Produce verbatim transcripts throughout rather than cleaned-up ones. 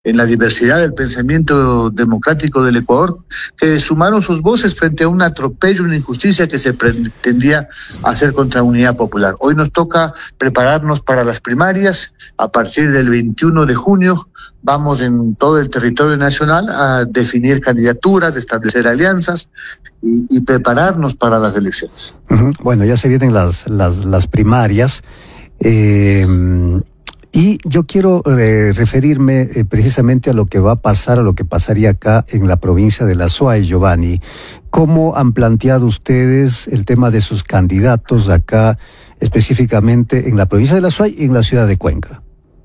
en la diversidad del pensamiento democrático del Ecuador, que sumaron sus voces frente a un atropello, una injusticia que se pretendía hacer contra Unidad Popular. Hoy nos toca prepararnos para las primarias. A partir del veintiuno de junio vamos en todo el territorio nacional a definir candidaturas, establecer alianzas y, y prepararnos para las elecciones. Uh-huh. Bueno, ya se vienen las, las, las primarias. Eh... Y yo quiero eh, referirme eh, precisamente a lo que va a pasar, a lo que pasaría acá en la provincia de La Suay, Giovanni. ¿Cómo han planteado ustedes el tema de sus candidatos acá, específicamente en la provincia de La Suay y en la ciudad de Cuenca?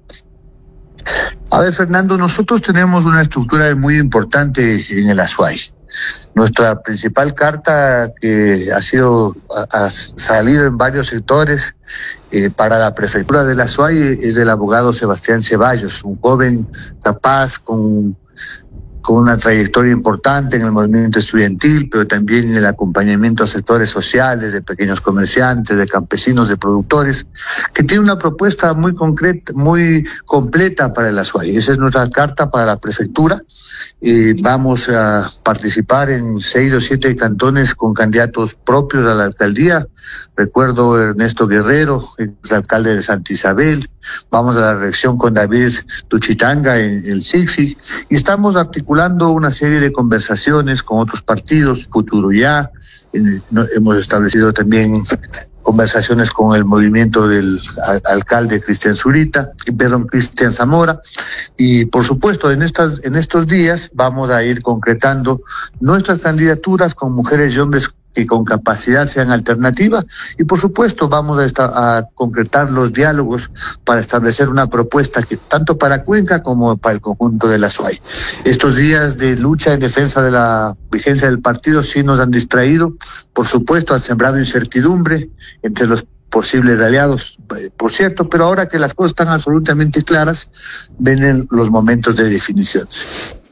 A ver, Fernando, nosotros tenemos una estructura muy importante en el Azuay. Nuestra principal carta, que ha sido ha salido en varios sectores eh, para la prefectura de la Azuay, es del abogado Sebastián Ceballos, un joven capaz con con una trayectoria importante en el movimiento estudiantil, pero también en el acompañamiento a sectores sociales, de pequeños comerciantes, de campesinos, de productores, que tiene una propuesta muy concreta, muy completa para el Azuay. Esa es nuestra carta para la prefectura. Eh, vamos a participar en seis o siete cantones con candidatos propios a la alcaldía. Recuerdo Ernesto Guerrero, el alcalde de Santa Isabel. Vamos a la región con David Tuchitanga en el Sixi, y estamos articulando una serie de conversaciones con otros partidos, Futuro Ya. Hemos establecido también conversaciones con el movimiento del alcalde Cristian Zurita, perdón, Cristian Zamora, y por supuesto en estas en estos días vamos a ir concretando nuestras candidaturas con mujeres y hombres que con capacidad sean alternativa, y por supuesto vamos a, esta, a concretar los diálogos para establecer una propuesta que tanto para Cuenca como para el conjunto de la Azuay. Estos días de lucha en defensa de la vigencia del partido sí nos han distraído, por supuesto han sembrado incertidumbre entre los posibles aliados, por cierto, pero ahora que las cosas están absolutamente claras, vienen los momentos de definiciones.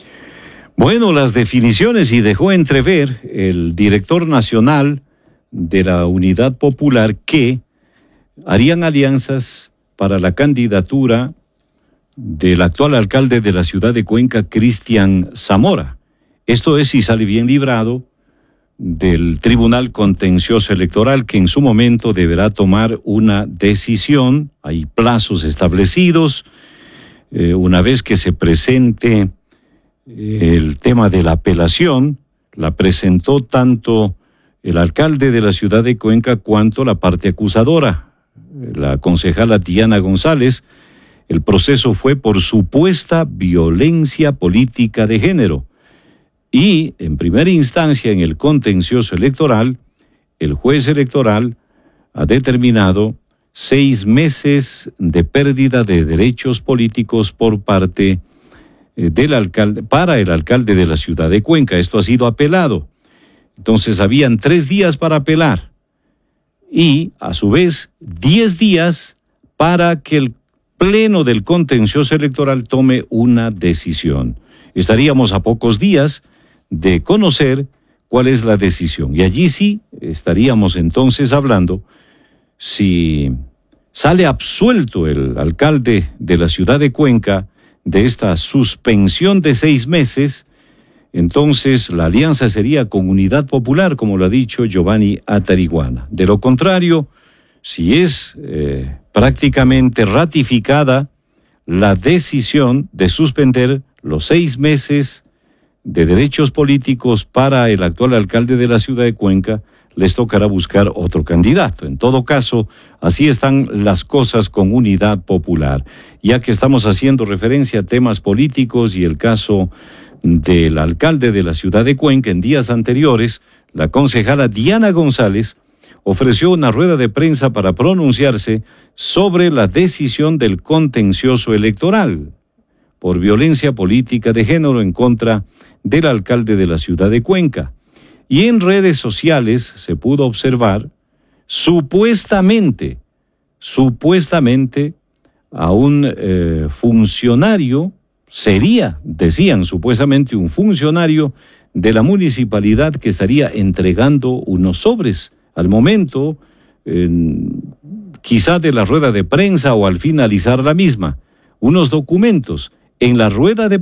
Bueno, las definiciones, y dejó entrever el director nacional de la Unidad Popular que harían alianzas para la candidatura del actual alcalde de la ciudad de Cuenca, Cristian Zamora. Esto es si sale bien librado del Tribunal Contencioso Electoral, que en su momento deberá tomar una decisión. Hay plazos establecidos. Eh, una vez que se presente el tema de la apelación, la presentó tanto el alcalde de la ciudad de Cuenca cuanto la parte acusadora, la concejala Diana González. El proceso fue por supuesta violencia política de género. Y, en primera instancia, en el contencioso electoral, el juez electoral ha determinado seis meses de pérdida de derechos políticos por parte del alcalde, para el alcalde de la ciudad de Cuenca. Esto ha sido apelado. Entonces habían tres días para apelar y a su vez diez días para que el pleno del contencioso electoral tome una decisión. Estaríamos a pocos días de conocer cuál es la decisión, y allí sí estaríamos entonces hablando si sale absuelto el alcalde de la ciudad de Cuenca de esta suspensión de seis meses, entonces la alianza sería con Unidad Popular, como lo ha dicho Giovanni Atariguana. De lo contrario, si es eh, prácticamente ratificada la decisión de suspender los seis meses de derechos políticos para el actual alcalde de la ciudad de Cuenca, les tocará buscar otro candidato. En todo caso, así están las cosas con Unidad Popular. Ya que estamos haciendo referencia a temas políticos y el caso del alcalde de la ciudad de Cuenca, en días anteriores, la concejala Diana González ofreció una rueda de prensa para pronunciarse sobre la decisión del contencioso electoral por violencia política de género en contra del alcalde de la ciudad de Cuenca. Y en redes sociales se pudo observar supuestamente, supuestamente a un eh, funcionario, sería, decían supuestamente un funcionario de la municipalidad que estaría entregando unos sobres al momento, eh, quizá de la rueda de prensa o al finalizar la misma, unos documentos. en la rueda de